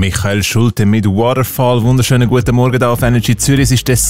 Michael Schulte mit Waterfall. Wunderschönen guten Morgen hier auf Energy Zürich. Es ist der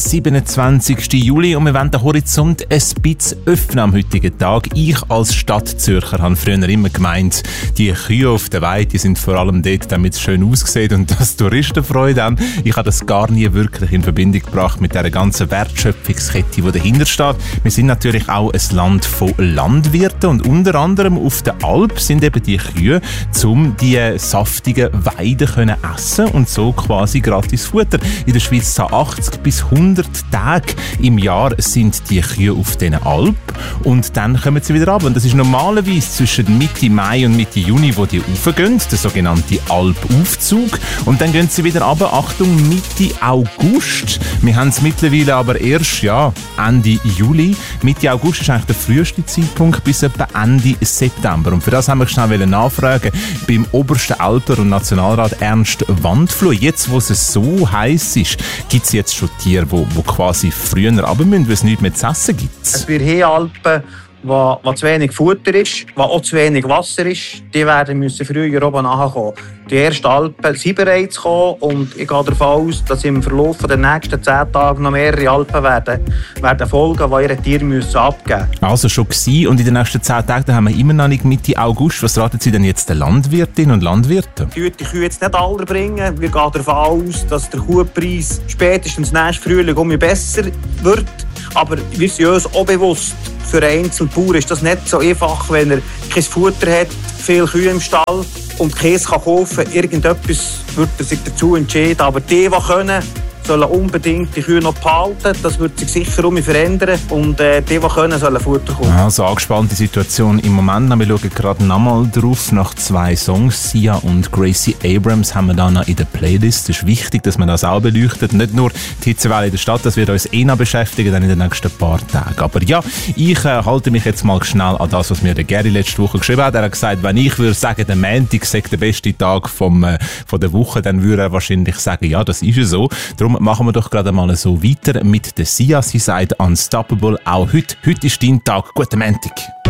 27. Juli und wir wollen den Horizont ein bisschen öffnen am heutigen Tag. Ich als Stadtzürcher habe früher immer gemeint, die Kühe auf der Weide sind vor allem dort, damit es schön aussieht und dass Touristen Freude haben. Ich habe das gar nie wirklich in Verbindung gebracht mit dieser ganzen Wertschöpfungskette, die dahinter steht. Wir sind natürlich auch ein Land von Landwirten und unter anderem auf der Alp sind eben die Kühe, um die saftigen Weiden können essen und so quasi gratis Futter. In der Schweiz 80 bis 100 Tage im Jahr sind die Kühe auf diesen Alp und dann kommen sie wieder runter. Und das ist normalerweise zwischen Mitte Mai und Mitte Juni, wo die raufgehen, der sogenannte Alpaufzug. Und dann gehen sie wieder runter, Achtung, Mitte August. Wir haben es mittlerweile aber erst Ende Juli. Mitte August ist eigentlich der früheste Zeitpunkt bis etwa Ende September. Und für das haben wir schnell nachfragen beim obersten Alper- und Nationalrat Ernst Wandfluh. Jetzt, wo es so heiß ist, gibt es jetzt schon Tiere, die quasi früher runter müssen, weil es nichts mehr zu essen gibt? Es wird hier Alpen, wo zu wenig Futter ist, wo auch zu wenig Wasser ist, die müssen früher oben nachkommen. Die ersten Alpen sind bereits gekommen und ich gehe davon aus, dass im Verlauf der nächsten 10 Tage noch mehrere Alpen werden folgen, die ihre Tiere abgeben müssen. Also schon gewesen. Und in den nächsten 10 Tagen haben wir immer noch nicht Mitte August. Was raten Sie denn jetzt den Landwirtinnen und Landwirten? Ich würde die Kühe jetzt nicht alle bringen. Wir gehen davon aus, dass der Kuhpreis spätestens nächsten Frühling besser wird. Aber wir sind uns auch bewusst, für einen Einzelbauer ist das nicht so einfach, wenn er kein Futter hat, viele Kühe im Stall und Käse kaufen kann. Irgendetwas wird er sich dazu entscheiden. Aber die können, sollen unbedingt die Kühe noch behalten. Das wird sich sicher verändern. Und die können, sollen Futter kaufen. Also angespannte Situation im Moment. Wir schauen gerade nochmal drauf nach 2 Songs. Sia und Gracie Abrams haben wir da noch in der Playlist. Es ist wichtig, dass man das auch beleuchtet. Nicht nur die Hitzewelle in der Stadt, das wird uns noch beschäftigen dann in den nächsten paar Tagen. Aber ja, ich halte mich jetzt mal schnell an das, was mir der Gary letzte Woche geschrieben hat. Er hat gesagt, wenn ich würde sagen, der Montag sei der beste Tag von der Woche, dann würde er wahrscheinlich sagen, ja, das ist ja so. Darum machen wir doch gerade mal so weiter mit der Sia. Sie sagt Unstoppable. Auch heute ist dein Tag. Guten Montag.